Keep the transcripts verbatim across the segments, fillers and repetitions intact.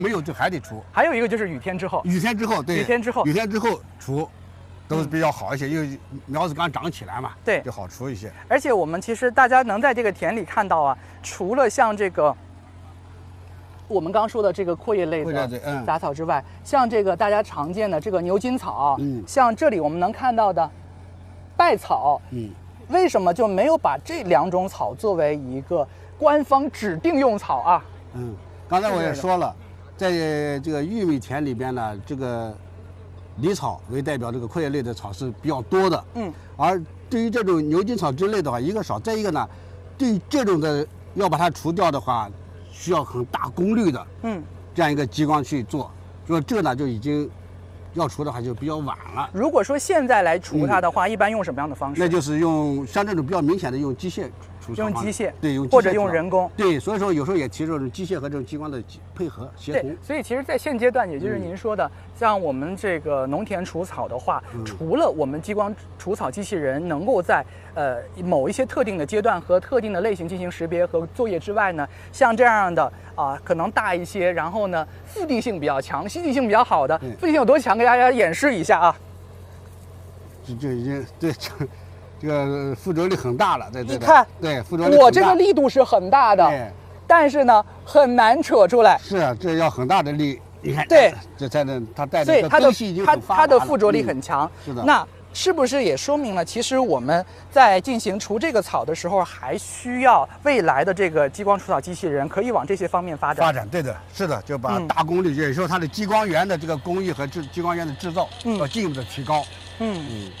没有就还得除。 还有一个就是雨天之后， 雨天之后，对， 雨天之后， 雨天之后除，都是比较好一些，因为苗子刚长起来嘛， 对， 就好除一些。 而且我们其实大家能在这个田里看到啊，除了像这个我们刚说的这个阔叶类的杂草之外，嗯、像这个大家常见的这个牛筋草，嗯，像这里我们能看到的稗草，嗯，为什么就没有把这两种草作为一个官方指定用草啊？ 嗯，刚才我也说了。在这个玉米田里边呢，这个狸草为代表这个阔叶类的草是比较多的，嗯，而对于这种牛筋草之类的话，一个少，再一个呢，对于这种的要把它除掉的话，需要很大功率的，嗯，这样一个激光去做，就说这个呢就已经要除的话就比较晚了。 如果说现在来除它的话，嗯、一般用什么样的方式？ 那就是用像这种比较明显的用机械。 用机械， 对，用或者用人工， 对，所以说有时候也提出这种机械和这种激光的配合协同。 所以其实，在现阶段，也就是您说的，嗯、像我们这个农田除草的话，嗯、除了我们激光除草机器人能够在呃某一些特定的阶段和特定的类型进行识别和作业之外呢，像这样的啊、呃，可能大一些，然后呢，附地性比较强、吸地性比较好的，附地性有多强？给大家演示一下啊。 这就已经对。这个附着力很大了，对对对， 你看， 对附着力， 我这个力度是很大的，但是呢，很难扯出来。 是啊，这要很大的力，你看， 对， 这才能它带所以它的它它的附着力嗯、 很强。 是的， 那是不是也说明了，其实我们在进行除这个草的时候，还需要未来的这个激光除草机器人可以往这些方面发展？ 发展，对的，是的，就把大功率，嗯、也就是说它的激光源的这个工艺和制激光源的制造，嗯、要进一步的提高。嗯嗯。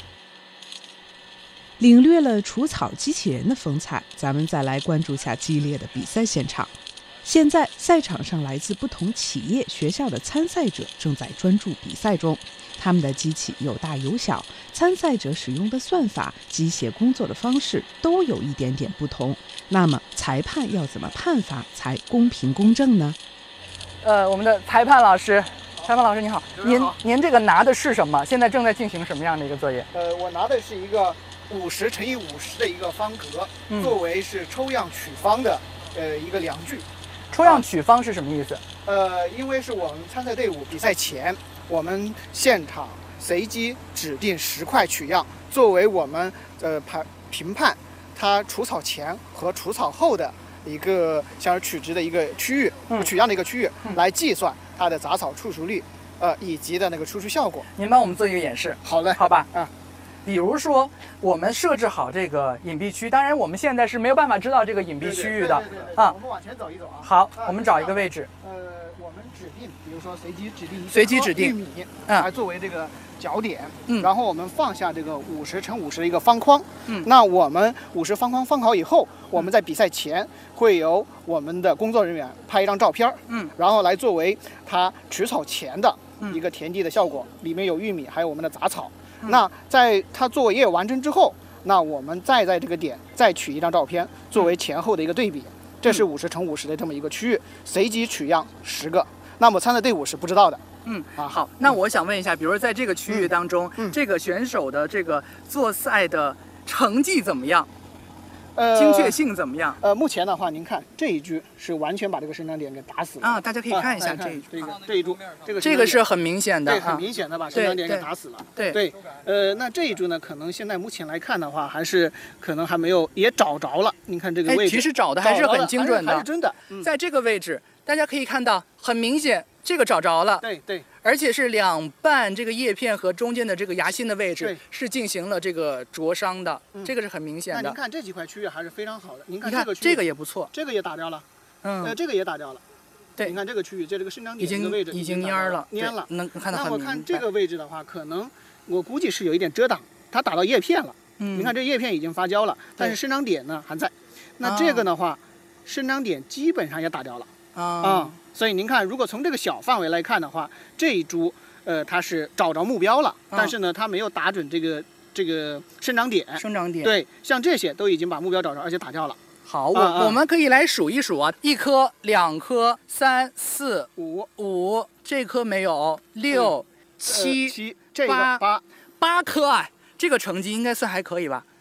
领略了除草机器人的风采，咱们再来关注下激烈的比赛现场。现在赛场上来自不同企业、学校的参赛者正在专注比赛中，他们的机器有大有小，参赛者使用的算法、机械工作的方式都有一点点不同。那么裁判要怎么判罚才公平公正呢？ 呃，我们的裁判老师。裁判老师您好，您您这个拿的是什么？现在正在进行什么样的一个作业？ 呃，我拿的是一个五十乘以五十的一个方格，嗯、作为是抽样取方的呃一个量具。 抽样取方是什么意思？ 呃，因为是我们参赛队伍比赛前，我们现场随机指定十块取样，作为我们呃判评判它除草前和除草后的一个像是取值的一个区域，嗯、取样的一个区域，嗯、来计算它的杂草触熟率，呃以及的那个出水效果。 您帮我们做一个演示。 好嘞， 好吧， 啊。 比如说，我们设置好这个隐蔽区，当然我们现在是没有办法知道这个隐蔽区域的啊。 我们往前走一走啊。 好，我们找一个位置。 呃，我们指定，比如说随机指定随机指定玉米，来作为这个角点，嗯，然后我们放下这个五十乘五十的一个方框，嗯，那我们五十方框放好以后，我们在比赛前会由我们的工作人员拍一张照片，嗯，然后来作为它除草前的一个田地的效果，里面有玉米，还有我们的杂草。那在它作业完成之后，那我们再在这个点再取一张照片，作为前后的一个对比。这是五十乘五十的这么一个区域，随机取样十个。那么参赛队伍是不知道的。 嗯啊，好，那我想问一下，比如说在这个区域当中，嗯嗯、这个选手的这个作赛的成绩怎么样？呃，精确性怎么样？ 呃，目前的话，您看这一株是完全把这个生长点给打死了啊！大家可以看一下这一株， 这个这一株，这个这个是很明显的， 对，很明显的把生长点给打死了。 对对，呃，那这一株呢，可能现在目前来看的话，还是可能还没有也找着了。您看这个位置， 其实找的还是很精准的， 还是真的。 在这个位置，大家可以看到，很明显这个找着了。 对对。 而且是两半这个叶片和中间的这个芽心的位置是进行了这个灼伤的，嗯、这个是很明显的。 那您看这几块区域还是非常好的，您看这个区域， 这个也不错， 这个也打掉了，嗯，呃，这个也打掉了。 对， 你看这个区域，这这个生长点这个位置已经蔫了， 蔫了， 能看到很明白。 那我看这个位置的话，可能我估计是有一点遮挡，它打到叶片了。嗯，你看这叶片已经发焦了，但是生长点呢还在。那这个的话，生长点基本上也打掉了啊啊，所以您看，如果从这个小范围来看的话，这一株。呃，它是找着目标了，但是呢，它没有打准这个这个生长点。 生长点。 对，像这些都已经把目标找着，而且打掉了。 好，我、啊、我们可以来数一数啊，一颗、两颗、三、四、 五、 五，这颗没有，六、七、 七，这个八八八颗啊，这个成绩应该算还可以吧？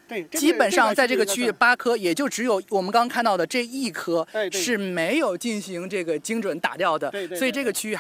对， 基本上在这个区域八颗，也就只有我们刚看到的这一颗是没有进行这个精准打掉的，所以这个区域